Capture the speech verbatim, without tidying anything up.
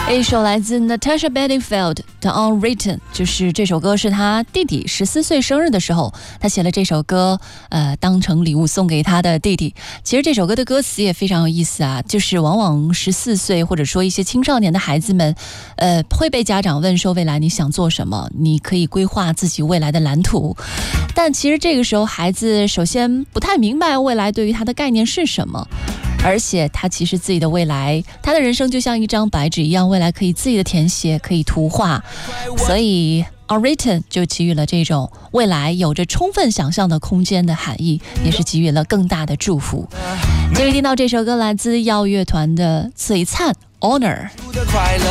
一首来自 Natasha Bedingfield 的 Unwritten， 就是这首歌是他弟弟十四岁生日的时候，他写了这首歌，呃，当成礼物送给他的弟弟。其实这首歌的歌词也非常有意思啊，就是往往十四岁或者说一些青少年的孩子们，呃，会被家长问说未来你想做什么，你可以规划自己未来的蓝图。但其实这个时候孩子首先不太明白未来对于他的概念是什么。而且他其实自己的未来，他的人生就像一张白纸一样，未来可以自己的填写，可以图画。所以 Unwritten 就给予了这种未来有着充分想象的空间的含义，也是给予了更大的祝福。今天听到这首歌来自耀乐团的璀璨 Honor。